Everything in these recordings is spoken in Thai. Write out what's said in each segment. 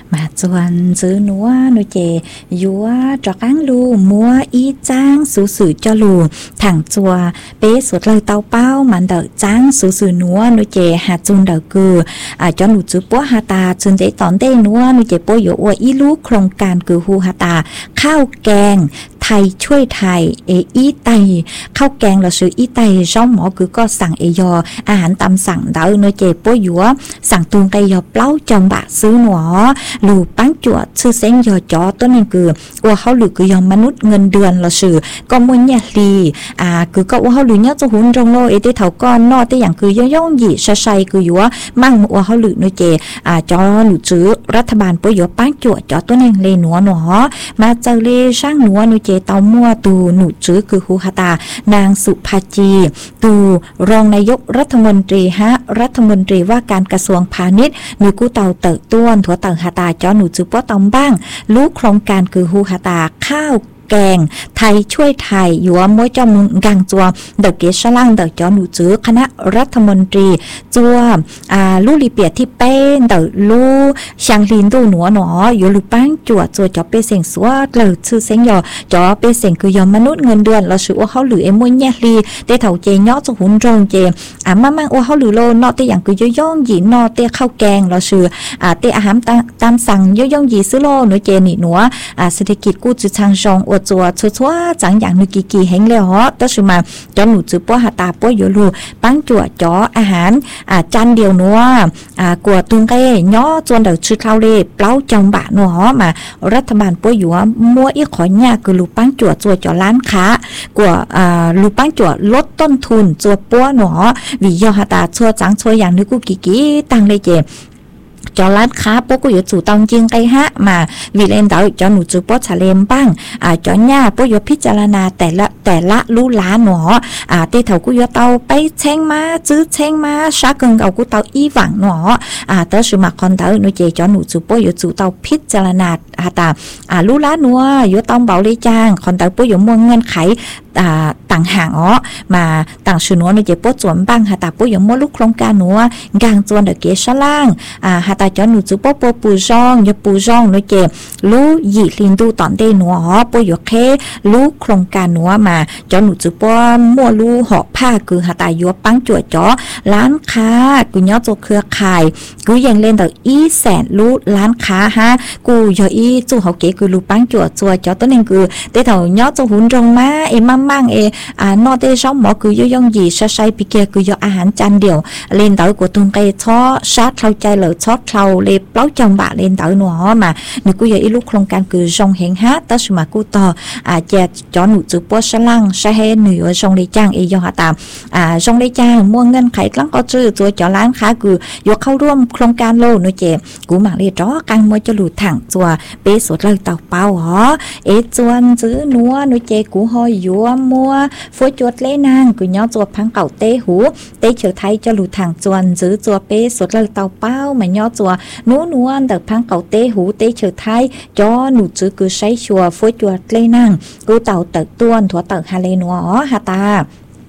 mà chuan giữ núa nuôi chè dúa cho cán lu mua y trang xử xử cho lù thẳng chùa bé suốt lời tàu bao màn đợi trang xử xử núa nuôi chè hạt chun đợi cừ cho nụ chữ bố hà tà chun để tón đê núa nuôi chè bố dỗ y lúโครงการคือฮูhà tàข้าวแกงไทยช่วยไทยอีไตข้าวแกงเราซื้ออีไตช่องหมอคือก็สั่งยออาหารตามสั่งเดาเนื้อเจ็บปวดหัวสั่งตุงไก่ยอเปล่าจอมบะซื้อหนอหลูปั้งจั่วซื้อเส้นยอจ่อต้นนึงคือว่าเขาหรือคือยอมมนุษย์เงินเดือนเราซื้อก็มวยเนี่ยลีคือก็ว่าเขาหรือเนี่ยจะหุ่นจงโลเอที่เถาก้อนนอที่อย่างคือย่องหยี่ใส่คืออยู่ว่ามั่งว่าเขาหรือเนื้อเจ็บจ่อหรือซื้อรัฐบาลปวดหัวปั้งจั่วจ่อต้นนึงเลยหนัวมาเจอเลยช่างหนัวเนื้อเจ็บเตามั่วตูหนูจื้อคือฮูฮาตานางสุภาจีตูรองนายกรัฐมนตรีรัฐมนตรีว่าการกระทรวงพาณิชย์หนูกู้เตาเติร์ต้วนถั่วเติร์ฮาตาจ้อหนูจื้อป้อตอมบ้างรู้โครงการคือฮูฮาตาข้าวแกงไทยช่วยไทยอยู่มวยจอมกังจัวเดกเกชล่างเดกจอหนูจื้อคณะรัฐมนตรีจัวลู่ลีเปียที่เป็นเดลู่ช่างลินดูหนัวหนออยู่ลูปังจัวจัวจอเปเสียงสัวเลยชื่อเสียงยอจอเปเสียงคือยอมมนุษย์เงินเดือนเราชื่อว่าเขาหรือมวยแย่ลีแต่เถาเจยอจะหุ่นโรงเจมั่งว่าเขาหรือโลนอแต่อย่างคือย่องหยีนอแต่ข้าวแกงเราชื่อแต่อาหารตามสั่งย่องหยีซื้อโลหนูเจนี่หนัวเศรษฐกิจกู้จืดช่างชงจัวชัวจังอย่างนึกกี่เฮงเลยฮะแต่สุมาจอหนูจื้อป้อหาตาป้ออยู่ลูปังจั่วจ่ออาหารจานเดียวนัวกัวตุงเก้ย่อจวนเดือดชื่อเท่าเล่เปล่าจังบะนัวฮะมารัฐบาลป้ออยู่มัวอีขอยเนี่ยคือลูปังจั่วจัวจ่อร้านค้ากัวลูปังจั่วลดต้นทุนจัวป้อนัววิยอหาตาชัวจังชัวอย่างนึกกี่ตั้งเลยเจจอร้านค้าพวกก็อยู่จู่ตองจริงไกฮะมาวิเลนเดาจอหนูจูปอชาเลมบ้างจอหญ้าพวกอยู่พิจารณาแต่ละรู้ล้านหนอตีเถากูอยู่เตาไปเช่งมาจื้อเช่งมาชาเกิงเอากูเตาอีหวังหนอแต่สมัครคนเตาหนูเจจอหนูจูปออยู่จู่เตาพิจารณาตารู้ล้านหนัวอยู่ตองเบาเลยจ้างคนเตาพวกอยู่ม่วงเงินไขต่างห่างมาต่างชื่อหนัวหนูเจปอจวนบ้างตาพวกอยู่ม่วลูกโครงการหนัวกางจวนเดเกชล่างตาจอหนูจูปอปูจองอย่าปูจองหนูเจรู้หยีลินดูตอนเดหนัวปออยู่แค่รู้โครงการหนัวมาจอหนูจูปอมั่วรู้ห่อผ้าคือตายัวปังจั่วจ่อร้านค้ากูย่อตัวเครือข่ายกูยังเล่นแต่อีแสนรู้ร้านค้ากูย่ออีจู่เขาเก๋กูรู้ปังจั่วจ่อตัวนึงคือแต่เถาย่อตัวหุ่นตรงมามั่งนอเตช่องหมอคือย่องหยีใช้ปีเกียคือย่ออาหารจานเดียวเล่นแต่กูตุงไก่ช้อชาร์จเข้าใจเลยช็อตเราเลยเปล่าจังบะเล่นเต๋อหนัวมาหนูกูอยากอีลูกโครงการคือทรงเฮงฮะแต่สมัยกูต่อเจ็ดจอหนูจื้อป้อสลังใช้ให้หนูทรงได้จ้างยอหาตามทรงได้จ้างม่วงเงินไขลังก็จื้อตัวจอร้านค้าคือยกเข้าร่วมโครงการโลหนูเจ็บกูหมักเลยจ้อกังมวยจะหลุดถังตัวเป๊ะสุดเลยเต่าเป้าจวนจื้อหนัวหนูเจ็บกูหอยยัวมัวฟัวจวดเล่นางกูย่อจวดพังเก่าเตะหูเตะเฉยไทยจะหลุดถังจวนจื้อจัวเป๊ะสุดเลยเต่าเป้าmà nhỏ chùa nú ăn được phăng cầu tê hủ tê chờ thái cho nụ chữ cứ say chùa phối chùa lên năng cứ tàu tự tuôn thua tự hà lên nó hà ta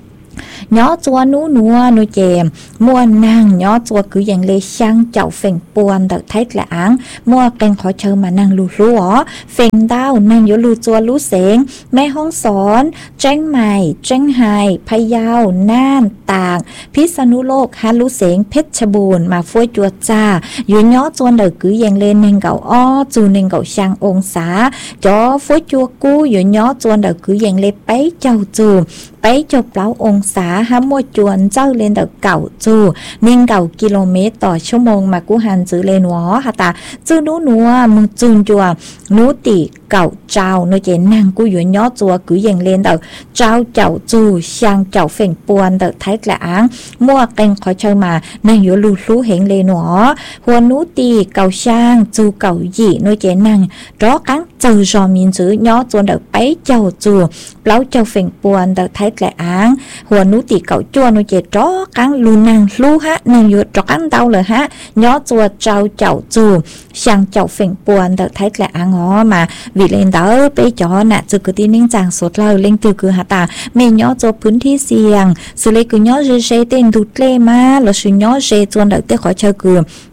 nhỏ chùa nú chèm mua nàng nhỏ chùa cứ dành lê sang chậu phèn buồn tự thấy là án mua canh khỏi chờ mà nàng lù phèn đau nàng vô lù chùa lú xén mẹ hong són tranh mày tranh hàiพะเยาน่านตากพิษณุโลกฮาลุเสงเพชรบูรณ์มาฟ้วยจัวจ้าอยู่ย่อจวนเดอกือยังเล่นเน่งเก่าอ้อจูเน่งเก่าช่างองศาจอฟ้วยจัวกู้อยู่ย่อจวนเดอกือยังเล่ไปเจ้าจูไปจบเล้าองศาห้ามวจวนเจ้าเล่นเดอเก่าจูเน่งเก่ากิโลเมตรต่อชั่วโมงมากู้หันจือเลนวอฮะตาจื้อนัวมึงจูนจัวนูติเก่าเจ้าโนเจนนางกู้อยู่ย่อจัวกือยังเล่นเดอเจ้าเจ้าจูช่างเจ้าเฟ่งปวนเดอไทยละอ้างมั่วเก่งขอเชิญมาในอยู่ลูรู้เห็นเลยหนอหัวนูตีเก่าช่างจูเก่าหยี่โนเจนังร้อกังจือจอมินจื้อย่อจวนเดอไปเจ้าจูเปล่าเจ้าเฟ่งปวนเดอไทยละอ้างหัวนูตีเก่าจัวโนเจร้อกังลูนางรู้นางอยู่ร้อกังเดาเลยย่อจัวเจ้าเจ้าจูช่างเจ้าเฟ่งปวนเดอไทยละอ้างมาวิเลนเดอไปจอน่ะจือคือที่นิ่งจางสดเลยเล่งตือคือหาตาเมย่อจัวพื้นที่เสี่ยงสุเลคือย่อเจเต้นดูดเล่มาแล้วสุย่อเจจวนเดอเตขอเชิญคือ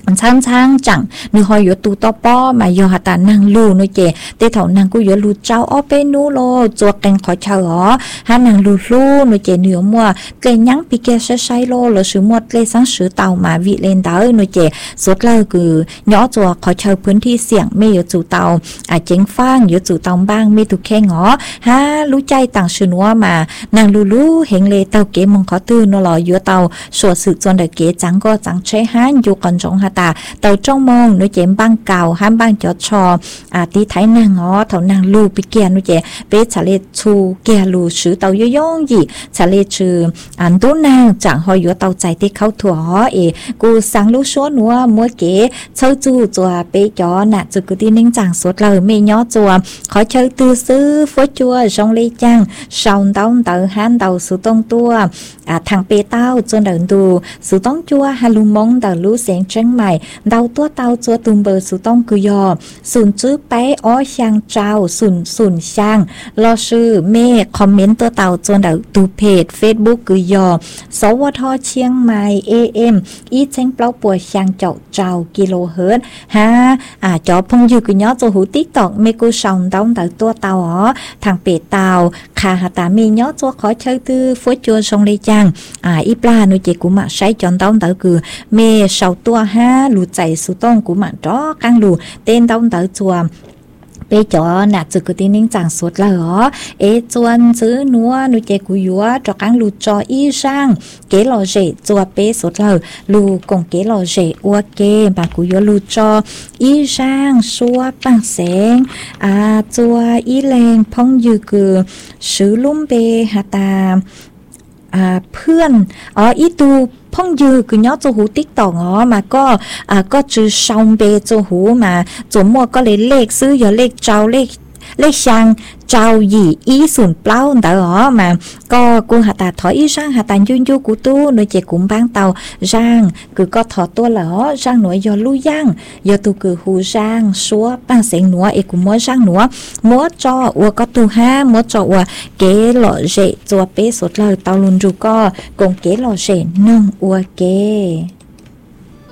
ช้างจังนึกหอยอยู่ตูต่อป้อมาโยหตานางลูนุเจเตเถานางกูอยู่ลูเจ้าอ้อเปนูโลจวกแกงขอเชาอ๋อหานางลูนุเจเหนือมัวเกยยังปีเกใช้โลหรือสือมดเลยสังสือเต่ามาวิเลนเตอนุเจสุดเลยคือย้อจวกขอเชาพื้นที่เสี่ยงไม่อยู่จู่เตาเจ๋งฟ้างอยู่จู่เตาบ้างไม่ถูกแค่งอฮารู้ใจต่างสือนัวมานางลูเห็นเลยเตาเกมงขอตื้อนอลออยู่เตาสวดสืบจนเด็กเกจังก็จังใช้หานอยู่ก่อนจงหาตาเตาจ้องมองนุเจมบ้างเก่าห้ามบ้างจอดชอตีไทยนางอ๋อเถานางลูปิเกียนุเจเปชาเลชูเกียลูชื่อเตาย่องหยี่ชาเลชื่ออันตู้นางจากหอยอยู่เตาใจที่เขาถั่วกูสั่งลูกชัวนัวมัวเก๋เช่าจูจัวเปจอน่ะจุกุที่นิ่งจังสดเลยไม่ย่อจัวขอเชิญตื้อซื้อฟัวจัวชงเลยจังชาวเต้าเตาฮันเตาสุตงตัวทางเปเต้าจนเดินดูสุต้องจัวฮาลุมงเตาลูเสียงเชียงใหม่เตาตัวเตาจัวตุมเบอร์สุต้องกุยอศูนย์จื้อไปอ้อช่างเจ้าศูนย์ช่างรอชื่อเมฆคอมเมนต์ตัวเตาจนเดินดูเพจเฟซบุ๊กกุยอสวทเชียงใหม่ AM อีเจ้งเปล่าปัวช่างเจ้ากิโลเฮิรตซ์ฮะจอพงยืกุยอจะหูติ๊กตอกเมกูชองเตาเตาตัวเตาอ๋อทางเปเตาคาหาตามียอจัวขอเชิญตื้อฟัวจัวชงเลยจังอีปลาหนูเจกุมาใช้จอนเตาเตาคือเมเสาตัวห้าหลุดใจสุต้องกุมาจ้อกังหลูเต้นเตาเตาจัวเปจอหนักจุกตินิ่งจังสุดเลยเหรอจวนซื้อนัวนุเจกุยัวจอกังลูจออีช่างเกลอเจจัวเปสุดเลยลูกงเกลอเจอัวเกบากุยัวลูจออีช่างชัวปังเสงจัวอีแรงพงยืคือซื้อลุ่มเปหาตาเพื่อนอีตูพงยืคือย้อโจหูติ๊กต่ออ๋อมาก็จือชาวเบโจหูมาจมมัวก็เลยเลขซื้ออย่าเลขเจ้าเลขช่างเจ้าหยี่อีศูนย์เปล่าแต่อ๋อมาก็กูหาตาถอยอีช่างหาตายุ่นยูกูตู้หน่วยเจกุมบ้างเตาช่างคือก็ถอตัวเหรอช่างหน่วยยอลู่ย่างยอตูคือหูช่างชัวปังเสียงหนัวกูมัวช่างหนัวมัวจออัวก็ตูห้ามัวจออัวเก๋หล่อเจจัวเป๊สุดเลยเตาลุนจูก็กงเก๋หล่อเจนึ่งอัวเก๋